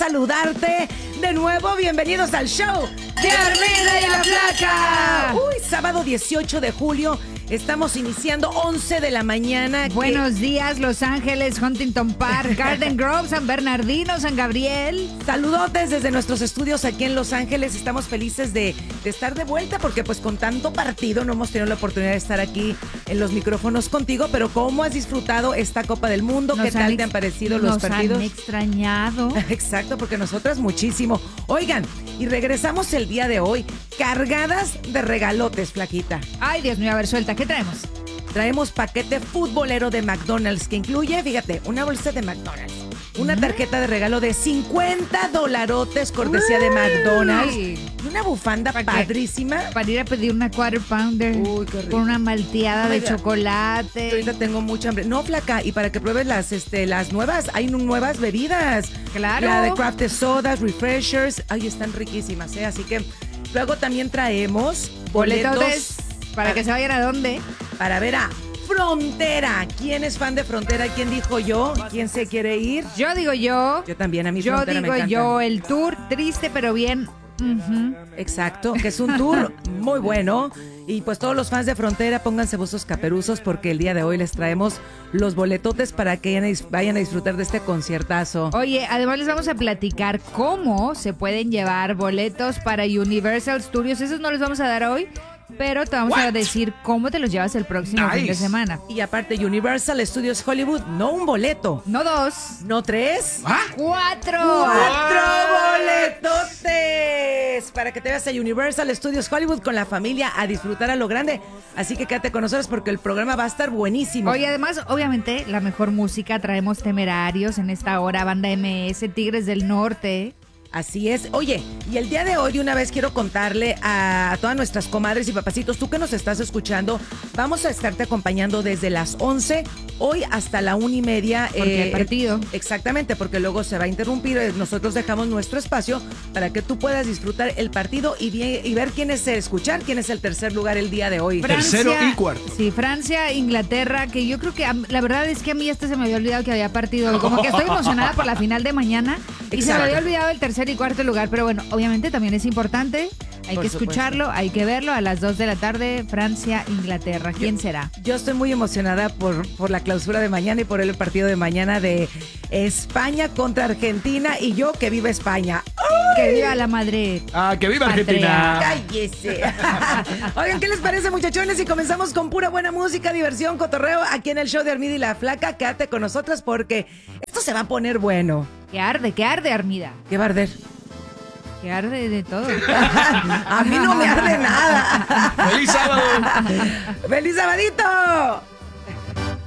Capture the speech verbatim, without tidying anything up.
saludarte de nuevo. Bienvenidos al show de Armida y la Flaca. Uy, sábado dieciocho de julio. Estamos iniciando once de la mañana. Buenos que... días, Los Ángeles, Huntington Park, Garden Grove, San Bernardino, San Gabriel. Saludotes desde nuestros estudios aquí en Los Ángeles. Estamos felices de, de estar de vuelta porque pues con tanto partido no hemos tenido la oportunidad de estar aquí en los micrófonos contigo. Pero ¿cómo has disfrutado esta Copa del Mundo? Nos ¿Qué tal ex- te han parecido los partidos? Nos han extrañado. Exacto, porque nosotras muchísimo. Oigan, y regresamos el día de hoy cargadas de regalotes, Flaquita. Ay, Dios mío, a ver, suelta, ¿qué traemos? Traemos paquete futbolero de McDonald's que incluye, fíjate, una bolsa de McDonald's, una tarjeta de regalo de cincuenta dolarotes cortesía de McDonald's y una bufanda ¿Para padrísima. Qué? Para ir a pedir una quarter pounder. Uy, qué rico. Con una malteada Oh de my God. chocolate. Ahorita tengo mucha hambre. No, Flaca, y para que pruebes las, este, las nuevas, hay nuevas bebidas. Claro. La de crafted sodas, refreshers, ay, están riquísimas, ¿eh? Así que luego también traemos boletos. Boletos para que se vayan a dónde. Para ver a Frontera. ¿Quién es fan de Frontera? ¿Quién dijo yo? ¿Quién se quiere ir? Yo digo yo. Yo también, a mí Yo Frontera me digo encanta. yo, el tour triste pero bien. Uh-huh. Exacto, que es un tour muy bueno. Y pues todos los fans de Frontera, pónganse buzos caperuzos porque el día de hoy les traemos los boletotes para que vayan a disfrutar de este conciertazo. Oye, además les vamos a platicar cómo se pueden llevar boletos para Universal Studios. Esos no los vamos a dar hoy, pero te vamos What? a decir cómo te los llevas el próximo Nice. fin de semana. Y aparte, Universal Studios Hollywood, no un boleto, No dos, no tres, ¿Ah? cuatro. ¡cuatro boletotes! Para que te veas a Universal Studios Hollywood con la familia a disfrutar a lo grande. Así que quédate con nosotros porque el programa va a estar buenísimo. Oye, además, obviamente, la mejor música. Traemos Temerarios en esta hora, Banda M S, Tigres del Norte. Así es. Oye, y el día de hoy de una vez quiero contarle a, a todas nuestras comadres y papacitos, tú que nos estás escuchando, vamos a estarte acompañando desde las once, hoy hasta la una y media. Porque el partido. el- exactamente, porque luego se va a interrumpir. eh, Nosotros dejamos nuestro espacio para que tú puedas disfrutar el partido y, vi- y ver quién es, eh, escuchar quién es el tercer lugar el día de hoy. Tercero y cuarto. Sí, Francia, Inglaterra, que yo creo que a- la verdad es que a mí este se me había olvidado que había partido. Como que estoy emocionada por la final de mañana y se me Exacto. había olvidado el tercer y cuarto lugar. Pero bueno, obviamente también es importante. Hay Por que supuesto. escucharlo, hay que verlo a las dos de la tarde. Francia, Inglaterra. ¿Quién será? Yo estoy muy emocionada por, por la clausura de mañana y por el partido de mañana de España contra Argentina y yo que viva España. Que viva la Madrid. Ah, que viva Patria. Argentina. ¡Cállese! Oigan, ¿qué les parece, muchachones? Y comenzamos con pura buena música, diversión, cotorreo aquí en el show de Armida y la Flaca. Quédate con nosotras porque esto se va a poner bueno. Que arde, que arde, Armida. ¿Qué va a arder? Que arde de todo. A mí no me arde nada. ¡Feliz sábado! ¡Feliz sabadito!